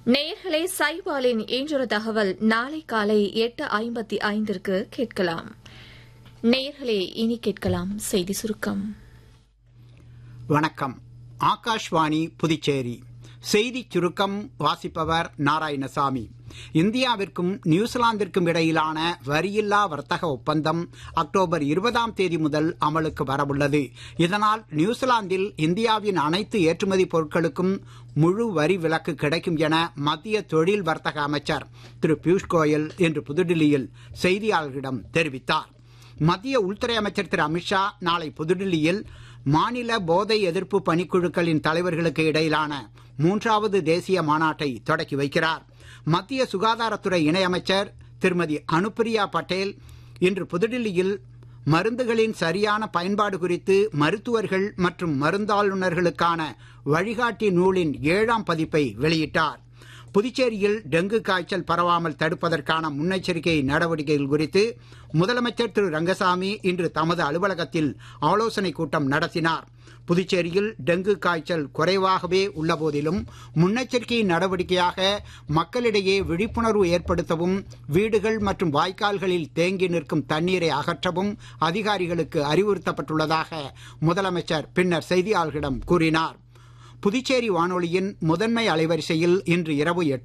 நேயர்களே, சைபாலின் இன்றொரு தகவல் நாளை காலை 8:55 கேட்கலாம். நேயர்களே, இனி கேட்கலாம் செய்தி சுருக்கம். வணக்கம். ஆகாஷ்வாணி புதுச்சேரி செய்திச் சுருக்கம் வாசிப்பவர் நாராயணசாமி. இந்தியாவிற்கும் நியூசிலாந்திற்கும் இடையிலான வரியில்லா வர்த்தக ஒப்பந்தம் அக்டோபர் 20 முதல் அமலுக்கு வரவுள்ளது. இதனால் நியூசிலாந்தில் இந்தியாவின் அனைத்து ஏற்றுமதி பொருட்களுக்கும் முழு வரி விலக்கு கிடைக்கும் என மத்திய தொழில் வர்த்தக அமைச்சர் திரு பியூஷ் கோயல் இன்று புதுடில்லியில் செய்தியாளர்களிடம் தெரிவித்தார். மத்திய உள்துறை அமைச்சர் திரு அமித்ஷா நாளை புதுடில்லியில் மாநில போதை எதிர்ப்பு பணிக்குழுக்களின் தலைவர்களுக்கு இடையிலான 3வது தேசிய மாநாட்டை தொடக்கி வைக்கிறார். மத்திய சுகாதாரத்துறை இணையமைச்சர் திருமதி அனுப்பிரியா பட்டேல் இன்று புதுடில்லியில் மருந்துகளின் சரியான பயன்பாடு குறித்து மருத்துவர்கள் மற்றும் மருந்தாளுநர்களுக்கான வழிகாட்டி நூலின் 7ஆம் பதிப்பை வெளியிட்டார். புதுச்சேரியில் டெங்கு காய்ச்சல் பரவாமல் தடுப்பதற்கான முன்னெச்சரிக்கை நடவடிக்கைகள் குறித்து முதலமைச்சர் திரு ரங்கசாமி இன்று தமது அலுவலகத்தில் ஆலோசனைக் கூட்டம் நடத்தினார். புதுச்சேரியில் டெங்கு காய்ச்சல் குறைவாகவே உள்ள போதிலும் முன்னெச்சரிக்கை நடவடிக்கையாக மக்களிடையே விழிப்புணர்வு ஏற்படுத்தவும் வீடுகள் மற்றும் வாய்க்கால்களில் தேங்கி நிற்கும் தண்ணீரை அகற்றவும் அதிகாரிகளுக்கு அறிவுறுத்தப்பட்டுள்ளதாக முதலமைச்சர் பின்னர் செய்தியாளர்களிடம் கூறினார். புதுச்சேரி வானொலியின் முதன்மை அலைவரிசையில் இன்று இரவு 8